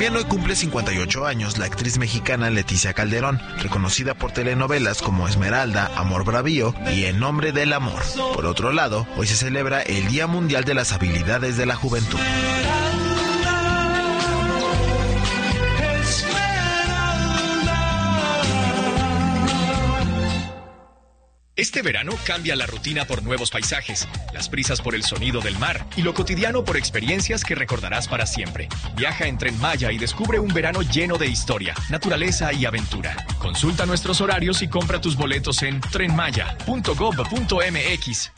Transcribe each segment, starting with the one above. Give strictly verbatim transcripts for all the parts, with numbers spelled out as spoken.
También hoy cumple cincuenta y ocho años la actriz mexicana Leticia Calderón, reconocida por telenovelas como Esmeralda, Amor Bravío y En Nombre del Amor. Por otro lado, hoy se celebra el Día Mundial de las Habilidades de la Juventud. Este verano cambia la rutina por nuevos paisajes, las prisas por el sonido del mar y lo cotidiano por experiencias que recordarás para siempre. Viaja en Tren Maya y descubre un verano lleno de historia, naturaleza y aventura. Consulta nuestros horarios y compra tus boletos en tren maya punto gob punto mx.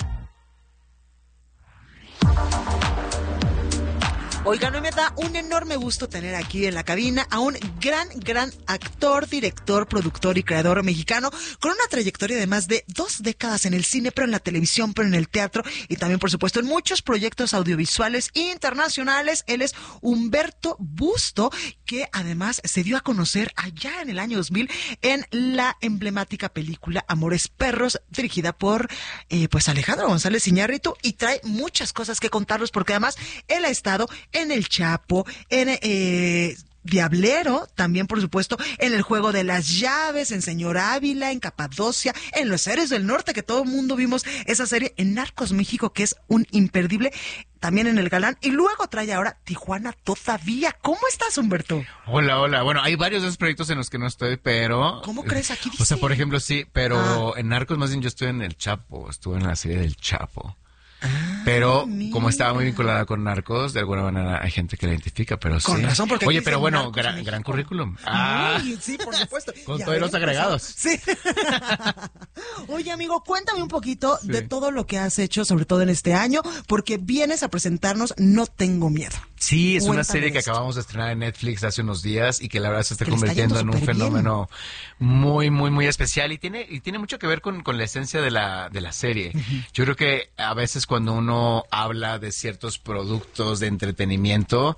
Oigan, hoy me da un enorme gusto tener aquí en la cabina a un gran, gran actor, director, productor y creador mexicano con una trayectoria de más de dos décadas en el cine, pero en la televisión, pero en el teatro y también, por supuesto, en muchos proyectos audiovisuales internacionales. Él es Humberto Busto, que además se dio a conocer allá en el año dos mil en la emblemática película Amores Perros, dirigida por eh, pues Alejandro González Iñárritu, y trae muchas cosas que contarnos porque además él ha estado en El Chapo, en eh, Diablero, también por supuesto en El Juego de las Llaves, en Señor Ávila, en Capadocia, en Los Héroes del Norte, que todo el mundo vimos esa serie, en Narcos México, que es un imperdible, también en El Galán, y luego trae ahora Tijuana Todavía. ¿Cómo estás, Humberto? Hola, hola. Bueno, hay varios de esos proyectos en los que no estoy, pero... ¿Cómo crees? Aquí dice. O sea, por ejemplo, sí, pero ah. en Narcos más bien yo estuve en El Chapo, estuve en la serie del Chapo. Pero mira. como estaba muy vinculada con Narcos, de alguna manera hay gente que la identifica, pero con sí. razón, porque Oye, aquí pero dice bueno, Narcos gran, México. gran currículum. Ah, Ay, sí, por supuesto. con Ya todos los ven, agregados. Sí. Oye, amigo, cuéntame un poquito Sí. de todo lo que has hecho, sobre todo en este año, porque vienes a presentarnos No Tengo Miedo. Sí, es Cuéntame una serie de que esto. acabamos de estrenar en Netflix hace unos días y que la verdad se está Que le está convirtiendo en yendo un superbién. fenómeno muy, muy, muy especial y tiene y tiene mucho que ver con, con la esencia de la, de la serie. Uh-huh. Yo creo que a veces cuando uno habla de ciertos productos de entretenimiento,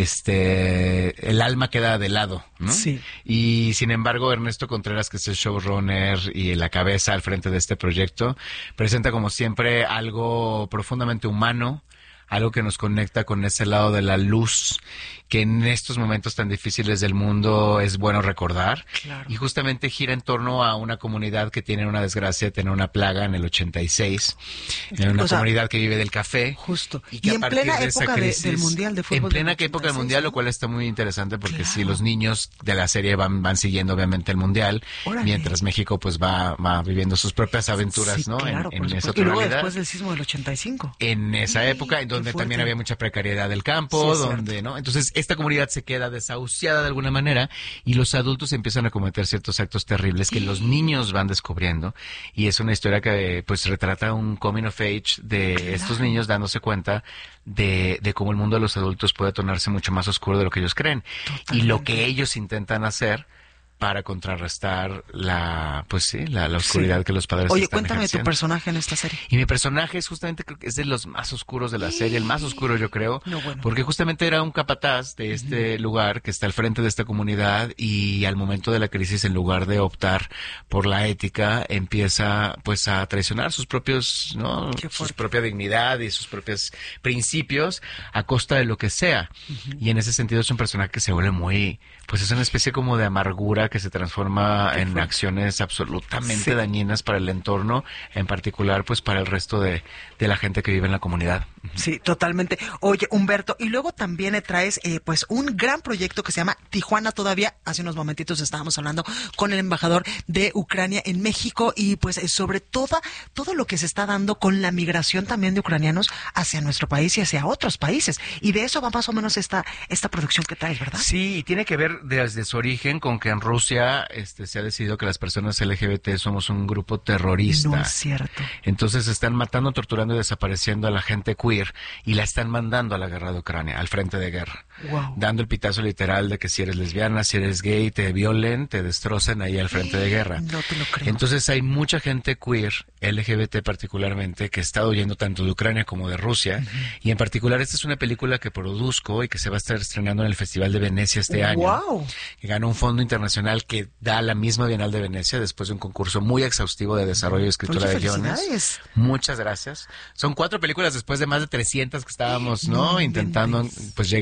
este, el alma queda de lado, ¿no? Sí. Y sin embargo, Ernesto Contreras, que es el showrunner y la cabeza al frente de este proyecto, presenta como siempre algo profundamente humano, algo que nos conecta con ese lado de la luz que en estos momentos tan difíciles del mundo es bueno recordar. Claro. Y justamente gira en torno a una comunidad que tiene una desgracia de tener una plaga en el ochenta y seis, en una o sea, comunidad que vive del café. Justo. Y, que y a en partir plena de esa época crisis, de, del Mundial de Fútbol. En plena del época del ochenta y seis, Mundial, ¿no? lo cual está muy interesante porque Claro. si los niños de la serie van, van siguiendo obviamente el Mundial, Órale. mientras México pues va, va viviendo sus propias aventuras, Sí, ¿no? claro, en por en esa supuesto. Y luego tonalidad. después del sismo del ochenta y cinco. En esa Sí, época, en qué donde fuerte. también había mucha precariedad del campo, Sí, es donde, ¿no? Entonces, esta comunidad se queda desahuciada de alguna manera y los adultos empiezan a cometer ciertos actos terribles que los niños van descubriendo y es una historia que, pues, retrata un coming of age de Claro. estos niños dándose cuenta de, de cómo el mundo de los adultos puede tornarse mucho más oscuro de lo que ellos creen. Totalmente. Y lo que ellos intentan hacer para contrarrestar la, pues sí, la, la oscuridad Sí. que los padres Oye, están cuéntame de tu ejerciendo. personaje en esta serie. Y mi personaje es justamente, creo que es de los más oscuros de la serie, el más oscuro yo creo, No, bueno. porque justamente era un capataz de este uh-huh. lugar que está al frente de esta comunidad y al momento de la crisis, en lugar de optar por la ética, empieza pues a traicionar sus propios, ¿no? Su propia dignidad y sus propios principios a costa de lo que sea. Uh-huh. Y en ese sentido es un personaje que se vuelve muy, pues es una especie como de amargura que se transforma en acciones absolutamente sí. dañinas para el entorno, en particular pues para el resto de, de la gente que vive en la comunidad. Sí, totalmente. Oye, Humberto, y luego también traes eh, pues un gran proyecto que se llama Tijuana Todavía. Hace unos momentitos estábamos hablando con el embajador de Ucrania en México y pues eh, sobre toda, todo lo que se está dando con la migración también de ucranianos hacia nuestro país y hacia otros países. Y de eso va más o menos esta, esta producción que traes, ¿verdad? Sí, y tiene que ver desde su origen con que en Rusia este, se ha decidido que las personas L G B T somos un grupo terrorista. No es cierto. Entonces están matando, torturando y desapareciendo a la gente queer y la están mandando a la guerra de Ucrania, al frente de guerra. Wow. Dando el pitazo literal de que si eres lesbiana, si eres gay, te violen, te destrocen ahí al frente de guerra. No te lo creo. Entonces hay mucha gente queer, L G B T particularmente, que está huyendo tanto de Ucrania como de Rusia. Uh-huh. Y en particular esta es una película que produzco y que se va a estar estrenando en el Festival de Venecia este año. Wow. Que ganó un fondo internacional que da la misma Bienal de Venecia después de un concurso muy exhaustivo de desarrollo y escritura Oye, de guiones. Muchas gracias. Son cuatro películas después de más de trescientas que estábamos, ¿no? no Intentando pues llegar a esa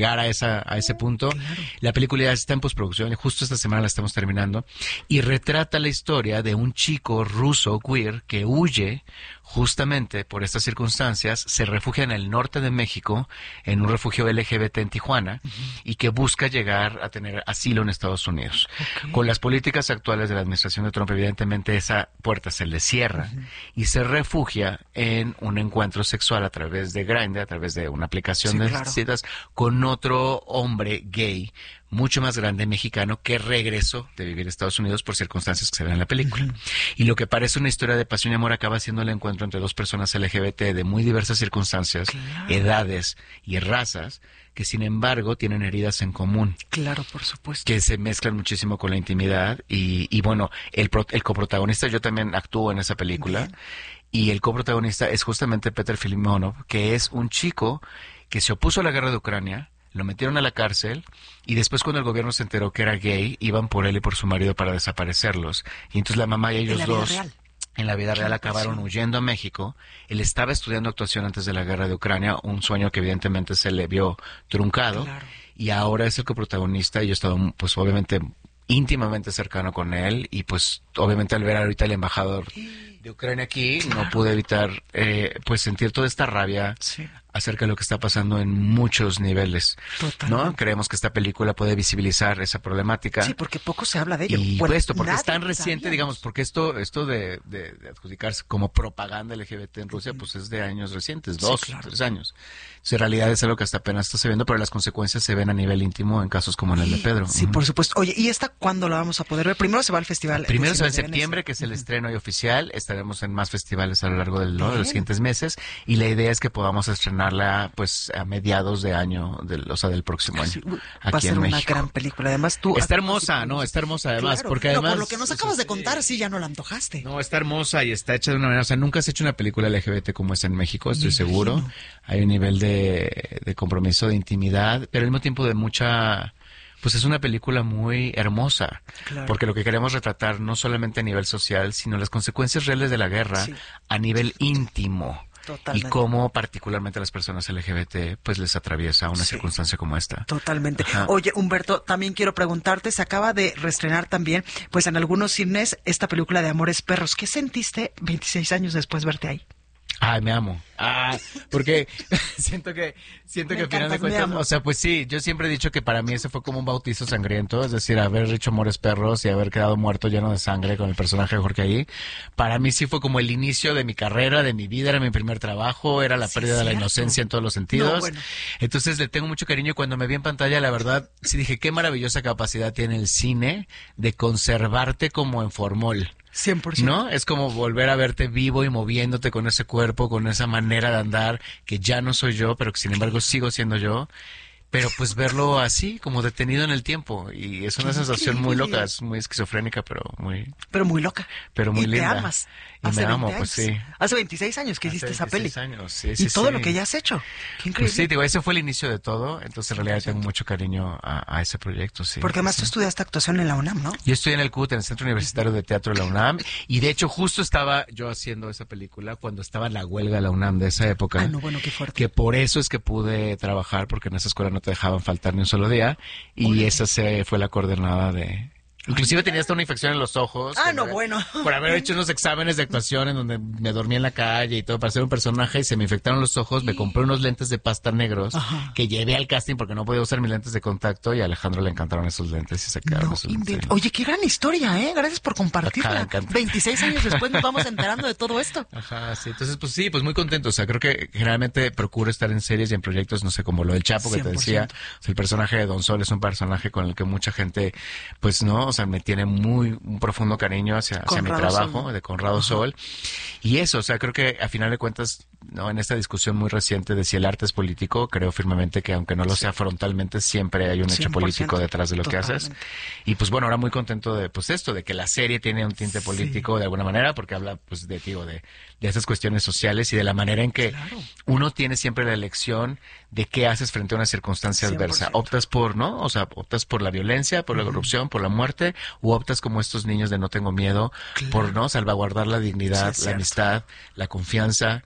esa, a ese punto. Claro. La película ya está en postproducción, justo esta semana la estamos terminando, y retrata la historia de un chico ruso queer que huye justamente por estas circunstancias, se refugia en el norte de México, en un refugio L G B T en Tijuana, uh-huh. y que busca llegar a tener asilo en Estados Unidos. Okay. Con las políticas actuales de la administración de Trump, evidentemente esa puerta se le cierra, uh-huh. y se refugia en un encuentro sexual a través de Grindr, a través de una aplicación sí, de claro. citas, con otro hombre gay, mucho más grande mexicano, que regresó de vivir a Estados Unidos por circunstancias que se ven en la película. Uh-huh. Y lo que parece una historia de pasión y amor acaba siendo el encuentro entre dos personas L G B T de muy diversas circunstancias, claro. edades y razas, que sin embargo tienen heridas en común. Claro, por supuesto. Que se mezclan muchísimo con la intimidad. Y, y bueno, el, pro, el coprotagonista, yo también actúo en esa película, bien. Y el coprotagonista es justamente Peter Filimonov, que es un chico que se opuso a la guerra de Ucrania, lo metieron a la cárcel, y después cuando el gobierno se enteró que era gay, iban por él y por su marido para desaparecerlos. Y entonces la mamá y ellos ¿En la dos, vida real? en la vida real, acabaron huyendo a México. Él estaba estudiando actuación antes de la guerra de Ucrania, un sueño que evidentemente se le vio truncado. Claro. Y ahora es el coprotagonista, y yo he estado, pues obviamente, íntimamente cercano con él, y pues obviamente al ver ahorita el embajador de Ucrania aquí, claro. no pude evitar eh, pues sentir toda esta rabia sí. acerca de lo que está pasando en muchos niveles. Totalmente. ¿No? Creemos que esta película puede visibilizar esa problemática. Sí, porque poco se habla de ello. Y bueno, esto, porque es tan reciente, sabíamos. digamos, porque esto esto de, de, de adjudicarse como propaganda L G B T en Rusia, pues es de años recientes, dos, sí, claro. tres años. Entonces, en realidad es algo que hasta apenas está se viendo, pero las consecuencias se ven a nivel íntimo en casos como en el de Pedro. Sí, uh-huh. por supuesto. Oye, ¿y esta cuándo la vamos a poder ver? Primero se va al festival. Primero se va en septiembre, que es el uh-huh. estreno y oficial. Estaremos en más festivales a lo largo del, ¿no? de los siguientes meses, y la idea es que podamos estrenarla pues a mediados de año, del, o sea, del próximo año. Sí, va aquí a ser en una México. Gran película. Además tú... Está hermosa, ¿no? Está hermosa además, claro. porque además... No, por lo que nos acabas de contar, sí, ya no la antojaste. No, está hermosa y está hecha de una manera... O sea, nunca has hecho una película L G B T como esta en México, estoy Me seguro. Imagino. Hay un nivel de, de compromiso, de intimidad, pero al mismo tiempo de mucha... Pues es una película muy hermosa, claro. porque lo que queremos retratar no solamente a nivel social, sino las consecuencias reales de la guerra sí. a nivel íntimo. Totalmente. Y cómo particularmente a las personas L G B T pues les atraviesa una sí. circunstancia como esta. Totalmente. Ajá. Oye, Humberto, también quiero preguntarte, se acaba de reestrenar también, pues en algunos cines, esta película de Amores Perros. ¿Qué sentiste veintiséis años después verte ahí? Ay, me amo. Ah, porque siento que siento me que al final de cuentas, o sea, pues sí, yo siempre he dicho que para mí ese fue como un bautizo sangriento, es decir, haber hecho Amores Perros y haber quedado muerto lleno de sangre con el personaje de Jorge ahí. Para mí sí fue como el inicio de mi carrera, de mi vida, era mi primer trabajo, era la sí, pérdida cierto. de la inocencia en todos los sentidos. No, bueno. Entonces le tengo mucho cariño, y cuando me vi en pantalla, la verdad, sí dije, qué maravillosa capacidad tiene el cine de conservarte como en formol. cien por ciento. ¿No? Es como volver a verte vivo y moviéndote con ese cuerpo, con esa manera de andar, que ya no soy yo, pero que sin embargo sigo siendo yo. Pero pues verlo así, como detenido en el tiempo. Y es una sensación muy loca, es muy esquizofrénica, pero muy... Pero muy loca. Pero muy y linda. te amas. Y Hace me amo, años. Pues sí. Hace veintiséis años que hiciste esa peli. años, sí, y sí, todo sí. lo que ya has hecho. Qué increíble. Pues sí, digo, ese fue el inicio de todo. Entonces, en realidad, tengo mucho cariño a, a ese proyecto, sí. Porque además sí. tú estudiaste actuación en la UNAM, ¿no? Yo estoy en el C U T, en el Centro Universitario de Teatro de la UNAM. Y de hecho, justo estaba yo haciendo esa película cuando estaba en la huelga de la UNAM de esa época. Ah, no, bueno, qué fuerte. Que por eso es que pude trabajar, porque en esa escuela no te dejaban faltar ni un solo día. Y Oye. esa se fue la coordenada de... Inclusive tenía hasta una infección en los ojos. Ah, no, haber, bueno. Por haber hecho unos exámenes de actuación en donde me dormí en la calle y todo para ser un personaje, y se me infectaron los ojos. Me compré unos lentes de pasta negros Ajá. que llevé al casting porque no podía usar mis lentes de contacto, y a Alejandro le encantaron esos lentes y se quedaron no, esos lentes. Oye, qué gran historia, ¿eh? Gracias por compartirla. Ajá, veintiséis años después nos vamos enterando de todo esto. Ajá, sí. Entonces, pues sí, pues muy contento. O sea, creo que generalmente procuro estar en series y en proyectos, no sé, como lo del Chapo que cien por ciento. Te decía. O sea, el personaje de Don Sol es un personaje con el que mucha gente, pues no, o sea, me tiene muy muy un profundo cariño hacia, hacia mi trabajo, Sol. de Conrado Ajá. Sol. Y eso, o sea, creo que a final de cuentas, no, en esta discusión muy reciente de si el arte es político, creo firmemente que aunque no lo sea frontalmente, siempre hay un hecho político detrás de lo totalmente. que haces. Y pues bueno, ahora muy contento de pues esto, de que la serie tiene un tinte político sí. de alguna manera, porque habla pues de, digo, de, de esas cuestiones sociales y de la manera en que claro. uno tiene siempre la elección de qué haces frente a una circunstancia cien por ciento. Adversa. Optas por, ¿no? O sea, optas por la violencia, por la corrupción, uh-huh. por la muerte, o optas como estos niños de no tengo miedo, claro. por no salvaguardar la dignidad, sí, la amistad, la confianza, y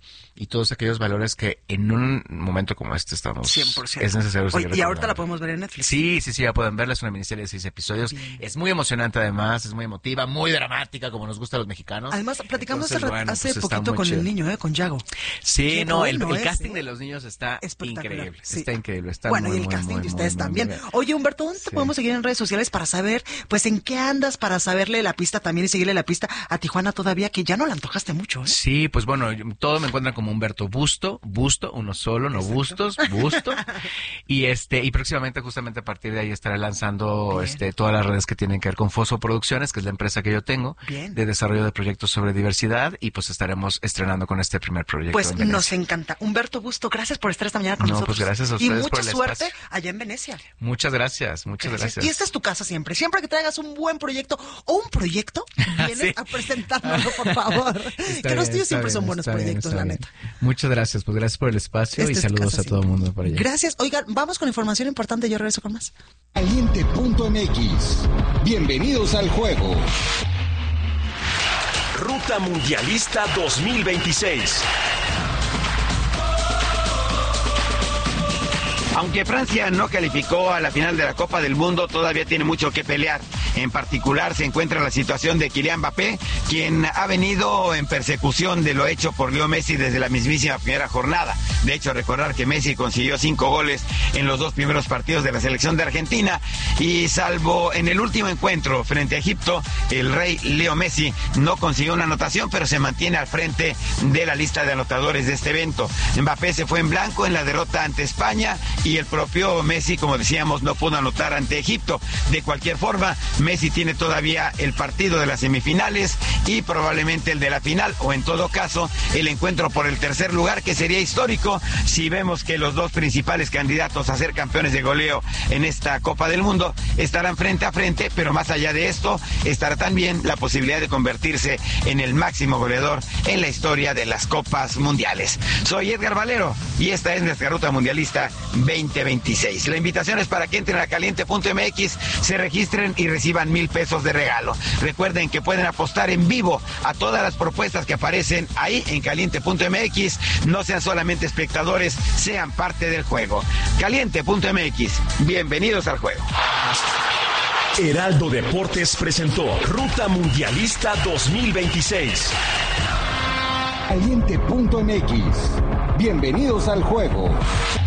y todos aquellos valores que en un momento como este estamos... cien por ciento. Es necesario seguir Oye, y ahorita recordando. la podemos ver en Netflix. Sí, sí, sí, ya pueden verla. Es una miniserie de seis episodios. Bien. Es muy emocionante además, es muy emotiva, muy dramática, como nos gusta a los mexicanos. Además, platicamos Entonces, hace, bueno, hace pues está poquito muy con chido. el niño, ¿eh? Con Yago. Sí, Qué no, el, bueno el es, casting ¿eh? de los niños está Espectacular, increíble. sí. Está increíble. Está Bueno, muy, y el muy, casting muy, de ustedes muy, muy también. bien. Oye, Humberto, ¿dónde te Sí. podemos seguir en redes sociales para saber, pues, en qué andas, para saberle la pista también y seguirle la pista a Tijuana todavía, que ya no la antojaste mucho, ¿eh? Sí, pues bueno, yo- todo me encuentran como Humberto Busto, Busto, uno solo, no Bustos, Busto. Y este, y próximamente, justamente a partir de ahí, estaré lanzando Bien. este todas las redes que tienen que ver con Foso Producciones, que es la empresa que yo tengo, Bien. de desarrollo de proyectos sobre diversidad, y pues estaremos estrenando con este primer proyecto. Pues en Venecia. nos encanta. Humberto Busto, gracias por estar esta mañana con No, nosotros. pues gracias a Y ustedes mucha por el suerte espacio. allá en Venecia. Muchas gracias, muchas gracias. Y esta es tu casa siempre. Siempre que traigas un buen proyecto o un proyecto, vienes Sí. a presentárnoslo, por favor. Está que los bien, tuyos está siempre bien, son buenos está bien, proyectos, está la bien. neta. Muchas gracias, pues gracias por el espacio Esta y es tu saludos casa a todo el siempre. mundo por allá. Gracias. Oigan, vamos con información importante. Yo regreso con más. Caliente punto m x. Bienvenidos al juego. Ruta Mundialista dos mil veintiséis. Aunque Francia no calificó a la final de la Copa del Mundo, todavía tiene mucho que pelear. En particular se encuentra la situación de Kylian Mbappé, quien ha venido en persecución de lo hecho por Leo Messi desde la mismísima primera jornada. De hecho, recordar que Messi consiguió cinco goles en los dos primeros partidos de la selección de Argentina y salvo en el último encuentro frente a Egipto, el rey Leo Messi no consiguió una anotación, pero se mantiene al frente de la lista de anotadores de este evento. Mbappé se fue en blanco en la derrota ante España y el propio Messi, como decíamos, no pudo anotar ante Egipto. De cualquier forma, Messi tiene todavía el partido de las semifinales y probablemente el de la final, o en todo caso, el encuentro por el tercer lugar, que sería histórico si vemos que los dos principales candidatos a ser campeones de goleo en esta Copa del Mundo estarán frente a frente, pero más allá de esto, estará también la posibilidad de convertirse en el máximo goleador en la historia de las Copas Mundiales. Soy Edgar Valero y esta es nuestra Ruta Mundialista veinte veintiséis. La invitación es para que entren a caliente punto m x, se registren y reciban mil pesos de regalo. Recuerden que pueden apostar en vivo a todas las propuestas que aparecen ahí en caliente punto m x. No sean solamente espectadores, sean parte del juego. caliente punto m x. Bienvenidos al juego. Heraldo Deportes presentó Ruta Mundialista dos mil veintiséis. Caliente punto m x. Bienvenidos al juego.